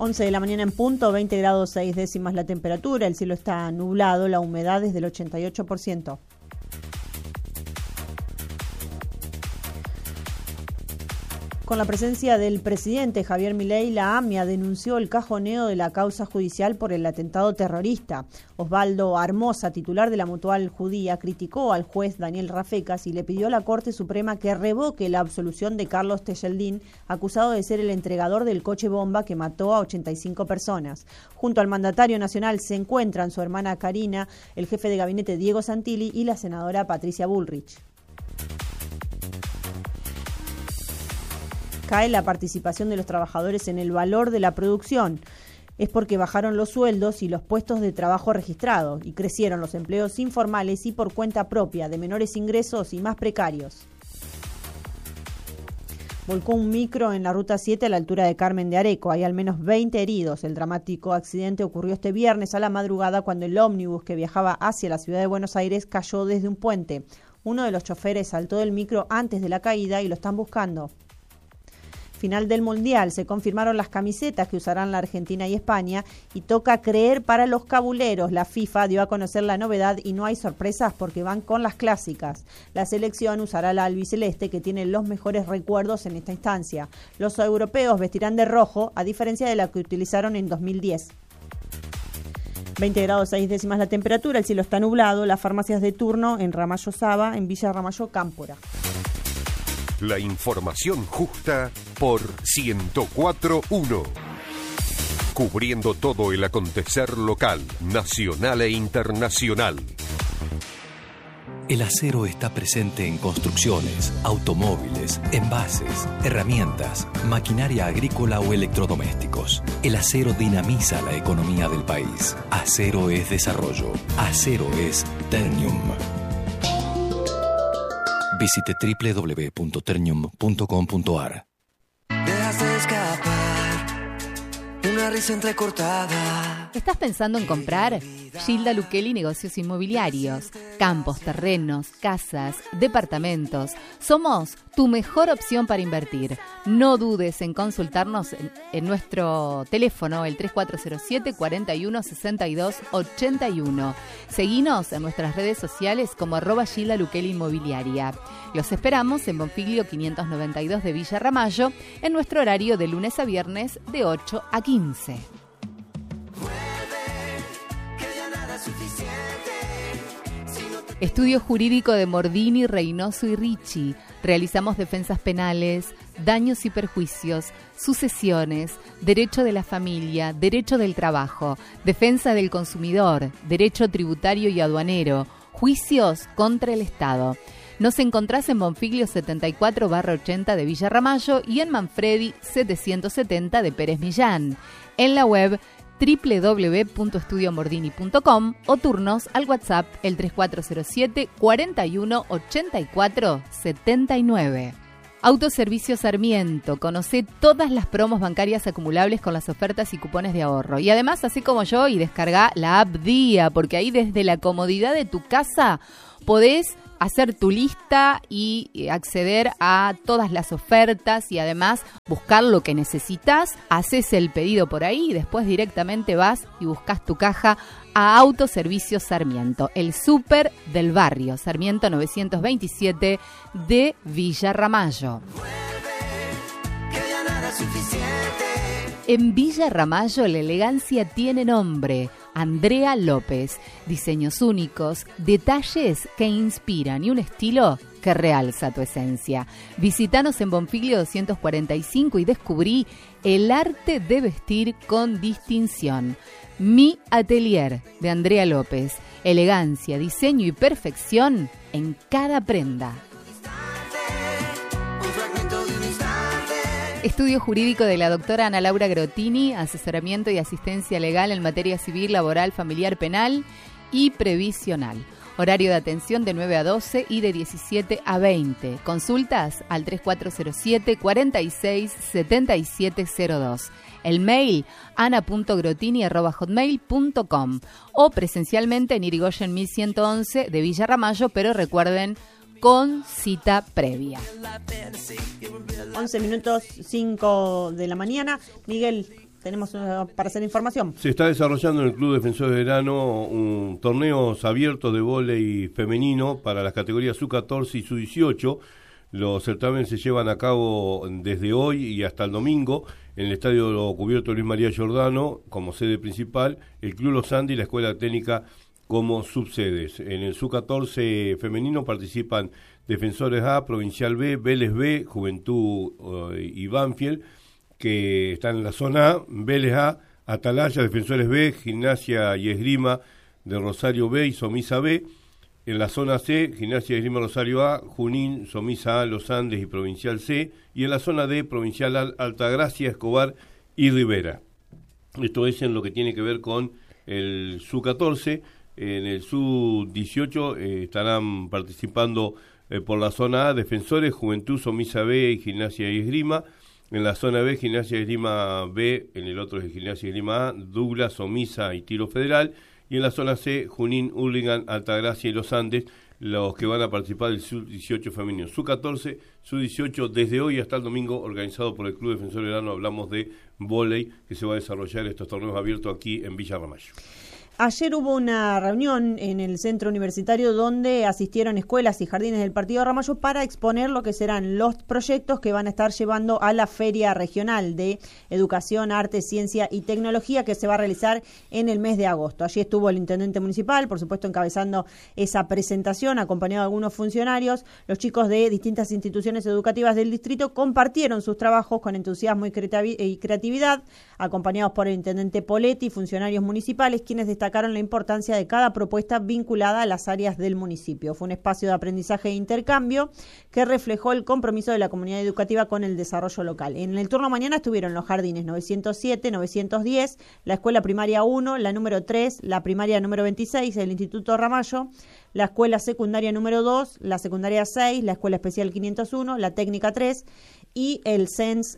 11 de la mañana en punto, 20 grados 6 décimas la temperatura, el cielo está nublado, la humedad es del 88%. Con la presencia del presidente Javier Milei, la AMIA denunció el cajoneo de la causa judicial por el atentado terrorista. Osvaldo Armosa, titular de la Mutual Judía, criticó al juez Daniel Rafecas y le pidió a la Corte Suprema que revoque la absolución de Carlos Tejeldín, acusado de ser el entregador del coche bomba que mató a 85 personas. Junto al mandatario nacional se encuentran su hermana Karina, el jefe de gabinete Diego Santilli y la senadora Patricia Bullrich. Cae la participación de los trabajadores en el valor de la producción. Es porque bajaron los sueldos y los puestos de trabajo registrados y crecieron los empleos informales y por cuenta propia, de menores ingresos y más precarios. Volcó un micro en la Ruta 7 a la altura de Carmen de Areco. Hay al menos 20 heridos. El dramático accidente ocurrió este viernes a la madrugada cuando el ómnibus que viajaba hacia la ciudad de Buenos Aires cayó desde un puente. Uno de los choferes saltó del micro antes de la caída y lo están buscando. Final del Mundial, se confirmaron las camisetas que usarán la Argentina y España y toca creer para los cabuleros. La FIFA dio a conocer la novedad y no hay sorpresas porque van con las clásicas. La selección usará la albiceleste que tiene los mejores recuerdos en esta instancia. Los europeos vestirán de rojo, a diferencia de la que utilizaron en 2010. 20 grados 6 décimas la temperatura, el cielo está nublado, las farmacias de turno en Ramallo Saba, en Villa Ramallo Cámpora. La información justa por 104.1. Cubriendo todo el acontecer local, nacional e internacional. El acero está presente en construcciones, automóviles, envases, herramientas, maquinaria agrícola o electrodomésticos. El acero dinamiza la economía del país. Acero es desarrollo. Acero es Ternium. Visite www.ternium.com.ar. Dejaste escapar una risa entrecortada. ¿Estás pensando en comprar? Gilda Luquelli Negocios Inmobiliarios. Campos, terrenos, casas, departamentos. Somos tu mejor opción para invertir. No dudes en consultarnos en nuestro teléfono, el 3407 41 62 81. Seguinos en nuestras redes sociales como @Gilda Luquelli Inmobiliaria. Los esperamos en Bonfiglio 592 de Villa Ramallo, en nuestro horario de lunes a viernes de 8 a 15. Estudio Jurídico de Mordini, Reynoso y Ricci. Realizamos defensas penales, daños y perjuicios, sucesiones, derecho de la familia, derecho del trabajo, defensa del consumidor, derecho tributario y aduanero, juicios contra el Estado. Nos encontrás en Bonfiglio 74/80 de Villa Ramallo y en Manfredi 770 de Pérez Millán. En la web www.estudiomordini.com o turnos al WhatsApp el 3407 41 84 79. Autoservicio Sarmiento. Conocé todas las promos bancarias acumulables con las ofertas y cupones de ahorro. Y además, así como yo, y descarga la app Día, porque ahí desde la comodidad de tu casa podés hacer tu lista y acceder a todas las ofertas y además buscar lo que necesitas. Haces el pedido por ahí y después directamente vas y buscas tu caja a Autoservicio Sarmiento, el súper del barrio, Sarmiento 927 de Villa Ramallo. En Villa Ramallo la elegancia tiene nombre. Andrea López. Diseños únicos, detalles que inspiran y un estilo que realza tu esencia. Visítanos en Bonfiglio 245 y descubrí el arte de vestir con distinción. Mi Atelier de Andrea López. Elegancia, diseño y perfección en cada prenda. Estudio Jurídico de la doctora Ana Laura Grotini, asesoramiento y asistencia legal en materia civil, laboral, familiar, penal y previsional. Horario de atención de 9 a 12 y de 17 a 20. Consultas al 3407 46 7702. El mail ana.grotini@hotmail.com o presencialmente en Irigoyen 1111 de Villa Ramallo, pero recuerden, con cita previa. 11 minutos 5 de la mañana. Miguel, tenemos para hacer información. Se está desarrollando en el Club Defensores de Verano un torneos abiertos de vóley femenino para las categorías Sub-14 y Sub-18. Los certámenes se llevan a cabo desde hoy y hasta el domingo en el Estadio Cubierto Luis María Giordano como sede principal, el Club Los Andes y la Escuela Técnica como subsedes. En el Sub-14 femenino participan Defensores A, Provincial B, Vélez B, Juventud y Banfield, que están en la zona A, Vélez A, Atalaya, Defensores B, Gimnasia y Esgrima de Rosario B y Somisa B. En la zona C, Gimnasia y Esgrima Rosario A, Junín, Somisa A, Los Andes y Provincial C. Y en la zona D, Provincial A, Altagracia, Escobar y Rivera. Esto es en lo que tiene que ver con el Sub-14. En el Sub-18 estarán participando por la zona A, Defensores, Juventud, Somisa B y Gimnasia y Esgrima. En la zona B, Gimnasia y Esgrima B, en el otro es Gimnasia y Esgrima A, Douglas, Somisa y Tiro Federal. Y en la zona C, Junín, Hurlingham, Altagracia y Los Andes, los que van a participar del Sub-18 femenino. Sub-14, Sub-18, desde hoy hasta el domingo, organizado por el Club Defensor Verano, hablamos de vóley, que se va a desarrollar estos torneos abiertos aquí en Villa Ramallo. Ayer hubo una reunión en el centro universitario donde asistieron escuelas y jardines del Partido Ramallo para exponer lo que serán los proyectos que van a estar llevando a la Feria Regional de Educación, Arte, Ciencia y Tecnología que se va a realizar en el mes de agosto. Allí estuvo el intendente municipal, por supuesto encabezando esa presentación, acompañado de algunos funcionarios. Los chicos de distintas instituciones educativas del distrito compartieron sus trabajos con entusiasmo y creatividad, acompañados por el intendente Poletti y funcionarios municipales, quienes destacaron la importancia de cada propuesta vinculada a las áreas del municipio. Fue un espacio de aprendizaje e intercambio que reflejó el compromiso de la comunidad educativa con el desarrollo local. En el turno mañana estuvieron los jardines 907, 910, la escuela primaria 1, la número 3, la primaria número 26, el Instituto Ramallo, la escuela secundaria número 2, la secundaria 6, la escuela especial 501, la técnica 3 y el CENS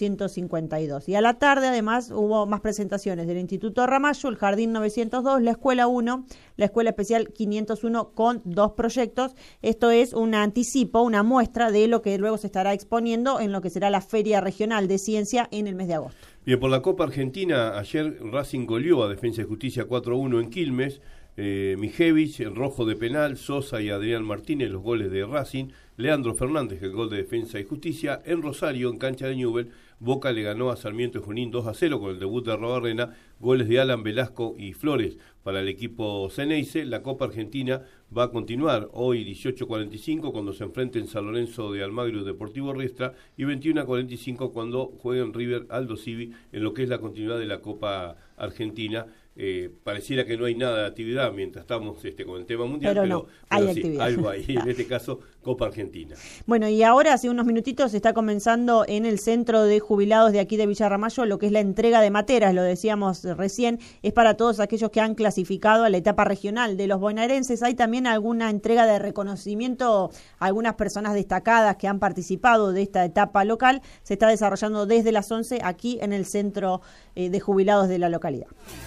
452. Y a la tarde, además, hubo más presentaciones del Instituto Ramallo, el Jardín 902, la Escuela 1, la Escuela Especial 501 con 2 proyectos. Esto es un anticipo, una muestra de lo que luego se estará exponiendo en lo que será la Feria Regional de Ciencia en el mes de agosto. Bien, por la Copa Argentina, ayer Racing goleó a Defensa y Justicia 4-1 en Quilmes. Mijevich, el rojo de penal, Sosa y Adrián Martínez, los goles de Racing, Leandro Fernández, el gol de Defensa y Justicia. En Rosario, en cancha de Newell, Boca le ganó a Sarmiento de Junín 2-0 con el debut de Arrobarrena, goles de Alan Velasco y Flores para el equipo Ceneice. La Copa Argentina va a continuar hoy 18:45 cuando se enfrenten San Lorenzo de Almagro y Deportivo Riestra y 21:45 cuando jueguen River Aldo Civi en lo que es la continuidad de la Copa Argentina. Pareciera que no hay nada de actividad mientras estamos con el tema mundial, pero hay sí, actividad. Algo ahí, en este caso Copa Argentina. Bueno, y ahora hace unos minutitos está comenzando en el centro de jubilados de aquí de Villa Ramallo lo que es la entrega de materas, lo decíamos recién, es para todos aquellos que han clasificado a la etapa regional de los bonaerenses. Hay también alguna entrega de reconocimiento a algunas personas destacadas que han participado de esta etapa local. Se está desarrollando desde las 11 aquí en el centro de jubilados de la localidad.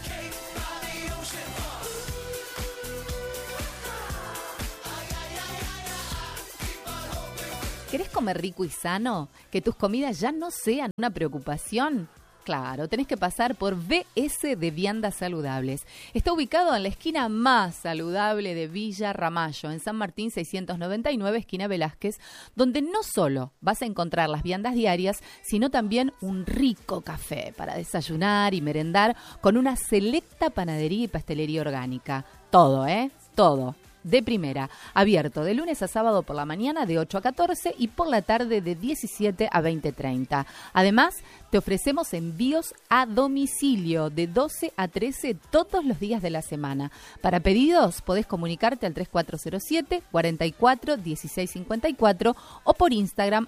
¿Querés comer rico y sano? ¿Que tus comidas ya no sean una preocupación? Claro, tenés que pasar por BS de Viandas Saludables. Está ubicado en la esquina más saludable de Villa Ramallo, en San Martín 699, esquina Velázquez, donde no solo vas a encontrar las viandas diarias, sino también un rico café para desayunar y merendar con una selecta panadería y pastelería orgánica. Todo, todo. De primera, abierto de lunes a sábado por la mañana de 8 a 14 y por la tarde de 17 a 20:30. Además, te ofrecemos envíos a domicilio de 12 a 13 todos los días de la semana. Para pedidos, podés comunicarte al 3407 44 16 54 o por Instagram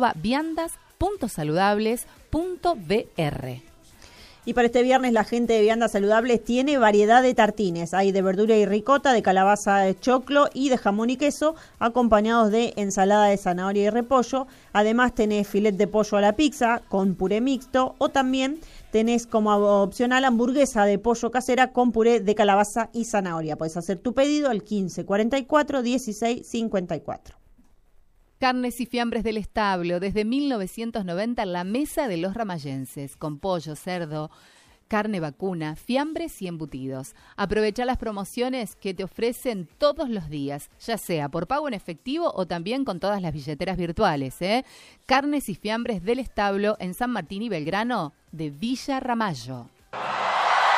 @viandas.saludables.br. Y para este viernes la gente de Viandas Saludables tiene variedad de tartines. Hay de verdura y ricota, de calabaza de choclo y de jamón y queso, acompañados de ensalada de zanahoria y repollo. Además tenés filet de pollo a la pizza con puré mixto o también tenés como opcional hamburguesa de pollo casera con puré de calabaza y zanahoria. Podés hacer tu pedido al 15 44 16 54. Carnes y fiambres del establo, desde 1990 la mesa de los ramayenses, con pollo, cerdo, carne vacuna, fiambres y embutidos. Aprovecha las promociones que te ofrecen todos los días, ya sea por pago en efectivo o también con todas las billeteras virtuales. Carnes y fiambres del establo en San Martín y Belgrano de Villa Ramallo.